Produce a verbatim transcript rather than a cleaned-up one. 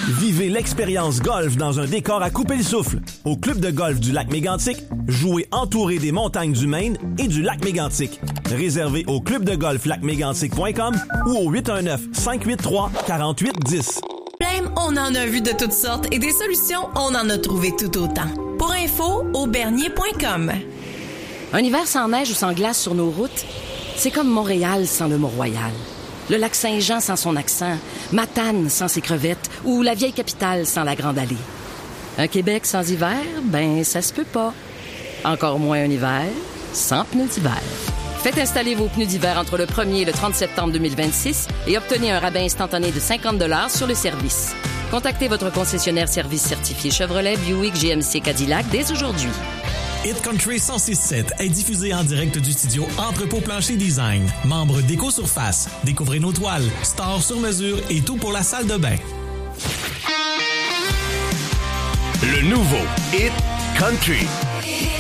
Vivez l'expérience golf dans un décor à couper le souffle. Au club de golf du lac Mégantic, jouez entouré des montagnes du Maine et du lac Mégantic. Réservez au club de golf lac mégantic point com ou au huit un neuf, cinq huit trois, quatre huit un zéro. Blême, on en a vu de toutes sortes et des solutions, on en a trouvé tout autant. Pour info, au bernier point com. Un hiver sans neige ou sans glace sur nos routes, c'est comme Montréal sans le Mont-Royal. Le lac Saint-Jean sans son accent, Matane sans ses crevettes ou la vieille capitale sans la Grande Allée. Un Québec sans hiver, ben ça se peut pas. Encore moins un hiver sans pneus d'hiver. Faites installer vos pneus d'hiver entre le premier et le trente septembre deux mille vingt-six et obtenez un rabais instantané de cinquante dollars sur le service. Contactez votre concessionnaire service certifié Chevrolet, Buick, G M C, Cadillac dès aujourd'hui. Hit Country cent six sept est diffusé en direct du studio Entrepôt Plancher Design. Membre d'Éco-Surface. Découvrez nos toiles, stores sur mesure et tout pour la salle de bain. Le nouveau Hit Country.